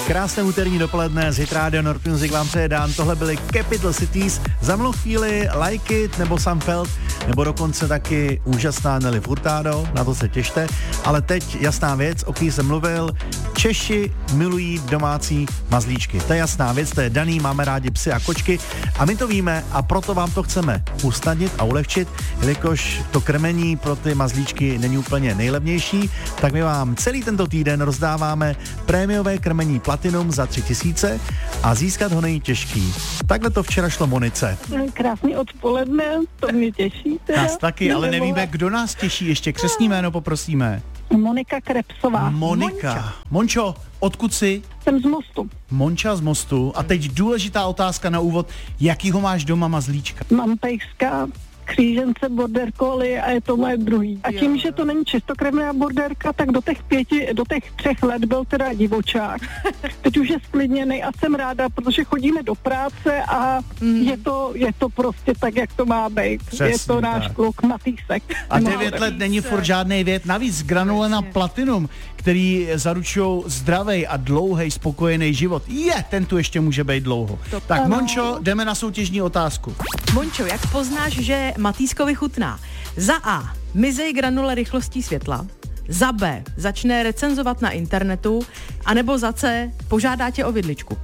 Krásné úterní dopoledne z Hit Radio North Music vám přeje Dan. Tohle byly Capital Cities. Za mnou chvíli Like It nebo Sam Feld, nebo dokonce taky úžasná Nelly Furtado, na to se těšte. Ale teď jasná věc, o které jsem mluvil, Češi milují domácí mazlíčky. To je jasná věc, to je daný, máme rádi psy a kočky a my to víme a proto vám to chceme usnadnit a ulehčit, jelikož to krmení pro ty mazlíčky není úplně nejlevnější, tak my vám celý tento týden rozdáváme prémiové krmení Platinum za 3000 a získat ho není těžký. Takhle to včera šlo Monice. Krásný odpoledne, to mě těší. Teda. Nás taky, ale nevíme, kdo nás těší. Ještě křestní jméno poprosíme. Monika Krepsová. Monika. Mončo, odkud jsi? Jsem z Mostu. Monča z Mostu. A teď důležitá otázka na úvod. Jakýho máš doma mazlíčka? Mám pejska, křížence, border collie a je to moje druhý. A tím, že to není čistokrevná borderka, tak do těch 3 let byl teda divočák. Teď už je sklidněnej a jsem ráda, protože chodíme do práce a je to prostě tak, jak to má být. Přesně je to náš tak. kluk Matýsek. A 9 let není furt žádnej věk. Navíc granule Platinum, který zaručují zdravý a dlouhý spokojený život. Ten tu ještě může být dlouho. Tak ano. Mončo, jdeme na soutěžní otázku. Mončo, jak poznáš, že Matýskovi chutná? Za A. Mizej granule rychlostí světla. Za B. Začne recenzovat na internetu. A nebo za C. Požádá tě o vidličku.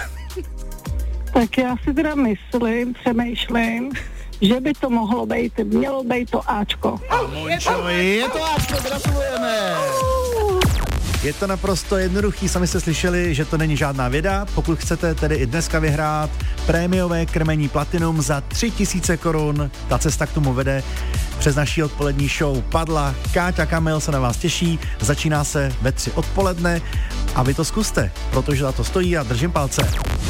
Tak já si teda přemýšlím, že by to mělo být to Ačko. A Mončo, je to Ačko, gratulujeme. Je to naprosto jednoduchý, sami jste slyšeli, že to není žádná věda. Pokud chcete tedy i dneska vyhrát prémiové krmení Platinum za 3000 korun, ta cesta k tomu vede přes naší odpolední show Padla. Káťa Kamil se na vás těší, začíná se ve 3 odpoledne a vy to zkuste, protože za to stojí a držím palce.